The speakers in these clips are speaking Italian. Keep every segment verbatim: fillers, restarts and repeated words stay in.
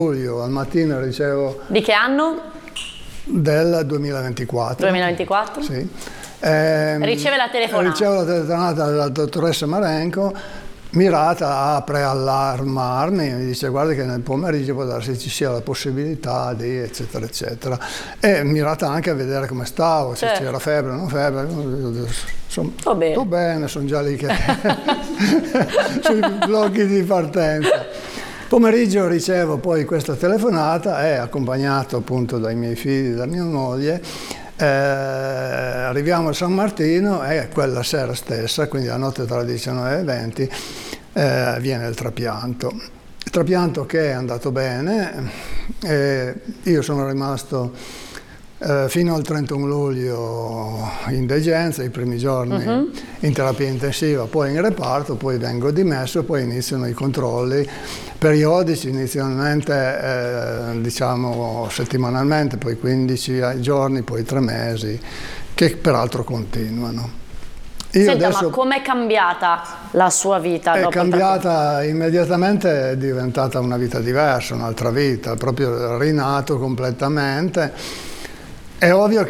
luglio al mattino ricevo... Di che anno? Del duemilaventiquattro. duemilaventiquattro? Sì. Eh, riceve la telefonata. Ricevo la telefonata della dottoressa Marenco, mirata a preallarmarmi, mi dice guarda che nel pomeriggio può darsi ci sia la possibilità di eccetera eccetera, e mirata anche a vedere come stavo, se certo. c'era febbre o non febbre. Insomma, sto bene, sto bene, sono già lì che sui blocchi di partenza. Pomeriggio ricevo poi questa telefonata, è accompagnato appunto dai miei figli, da mia moglie. Eh, arriviamo a San Martino e quella sera stessa, quindi la notte tra le diciannove e le venti, eh, viene il trapianto. Il trapianto che è andato bene, eh, io sono rimasto eh, fino al trentuno luglio in degenza, i primi giorni uh-huh. in terapia intensiva, poi in reparto, poi vengo dimesso, poi iniziano i controlli periodici, inizialmente eh, diciamo settimanalmente, poi quindici giorni, poi tre mesi, che peraltro continuano. Io Senta, adesso, ma com'è cambiata la sua vita? È dopo cambiata immediatamente, è diventata una vita diversa, un'altra vita, proprio rinato completamente. È ovvio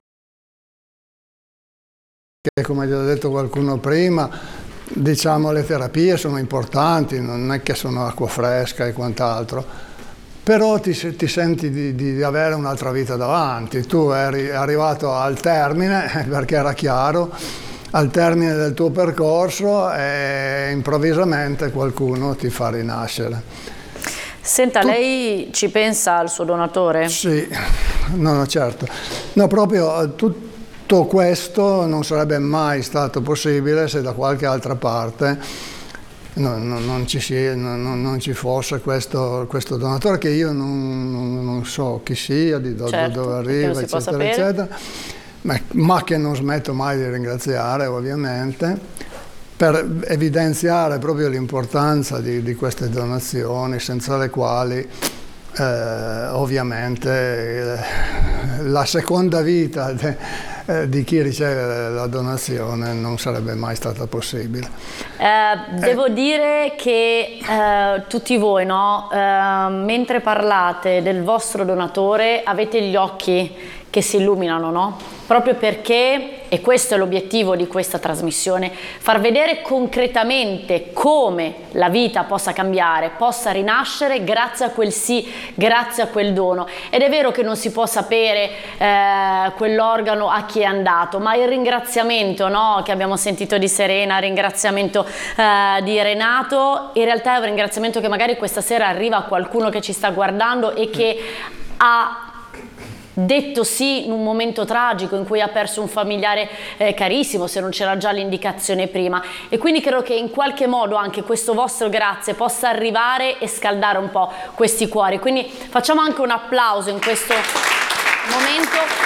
che, come gli ho detto qualcuno prima, diciamo le terapie sono importanti, non è che sono acqua fresca e quant'altro, però ti, ti senti di, di avere un'altra vita davanti. Tu eri arrivato al termine, perché era chiaro, al termine del tuo percorso, e improvvisamente qualcuno ti fa rinascere. Senta, tu... lei ci pensa al suo donatore? Sì, no, no, certo. No, proprio tutto. Tutto questo non sarebbe mai stato possibile se da qualche altra parte non, non, non, ci, si, non, non ci fosse questo, questo donatore, che io non, non, non so chi sia, di do, certo, dove arriva, eccetera, eccetera, ma, ma che non smetto mai di ringraziare, ovviamente, per evidenziare proprio l'importanza di, di queste donazioni, senza le quali eh, ovviamente eh, la seconda vita de, di chi riceve la donazione non sarebbe mai stata possibile. Eh, devo eh. dire che eh, tutti voi, no? eh, mentre parlate del vostro donatore, avete gli occhi che si illuminano, no? Proprio perché, e questo è l'obiettivo di questa trasmissione, far vedere concretamente come la vita possa cambiare, possa rinascere grazie a quel sì, grazie a quel dono. Ed è vero che non si può sapere eh, quell'organo a chi è andato, ma il ringraziamento, no, che abbiamo sentito di Serena, il ringraziamento eh, di Renato, in realtà è un ringraziamento che magari questa sera arriva a qualcuno che ci sta guardando e che ha detto sì in un momento tragico in cui ha perso un familiare eh, carissimo, se non c'era già l'indicazione prima, e quindi credo che in qualche modo anche questo vostro grazie possa arrivare e scaldare un po' questi cuori. Quindi facciamo anche un applauso in questo momento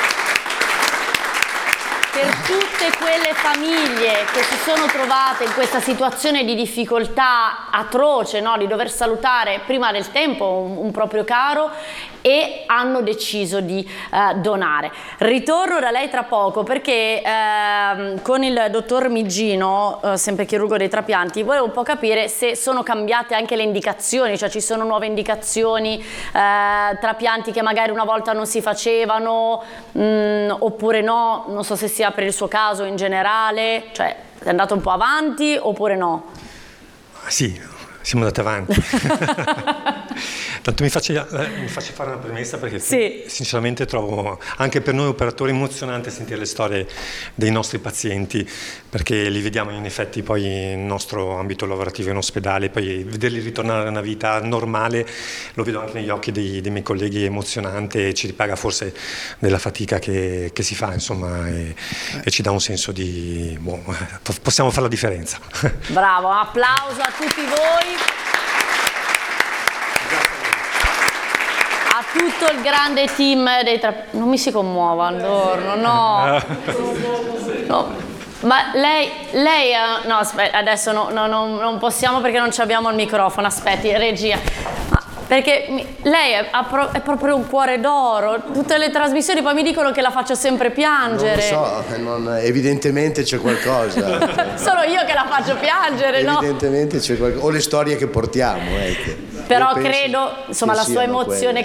per tutte quelle famiglie che si sono trovate in questa situazione di difficoltà atroce, no? Di dover salutare prima del tempo un, un proprio caro, e hanno deciso di uh, donare. Ritorno da lei tra poco perché uh, con il dottor Migino, uh, sempre chirurgo dei trapianti, volevo un po' capire se sono cambiate anche le indicazioni, cioè ci sono nuove indicazioni, uh, trapianti che magari una volta non si facevano, mh, oppure no, non so se sia per il suo caso in generale, cioè è andato un po' avanti oppure no? Sì, siamo andati avanti. Tanto mi faccio, eh, mi faccio fare una premessa perché sì. sinceramente trovo anche per noi operatori emozionante sentire le storie dei nostri pazienti, perché li vediamo in effetti poi nel nostro ambito lavorativo in ospedale, poi vederli ritornare a una vita normale lo vedo anche negli occhi dei, dei miei colleghi, emozionante, e ci ripaga forse della fatica che, che si fa, insomma, e, e ci dà un senso di boh, possiamo fare la differenza. Bravo, un applauso a tutti voi. A tutto il grande team dei trapianti. Non mi si commuova Adorno, no. no. Ma lei, lei è... no, aspetta, adesso no, no, no, non possiamo perché non abbiamo il microfono, aspetti, regia. Ma perché mi, lei è, pro, è proprio un cuore d'oro, tutte le trasmissioni poi mi dicono che la faccio sempre piangere. Non lo so, non, evidentemente c'è qualcosa. Sono io che la faccio piangere, evidentemente no? Evidentemente c'è qualcosa, o le storie che portiamo, ecco. Però penso credo, insomma, che la sua siano emozione quelle.